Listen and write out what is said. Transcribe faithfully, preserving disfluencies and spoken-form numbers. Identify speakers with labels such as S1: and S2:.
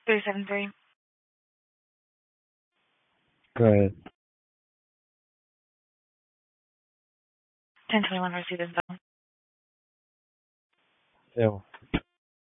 S1: three seven three.
S2: Go ahead.
S1: ten twenty-one received in zone.
S2: Ew.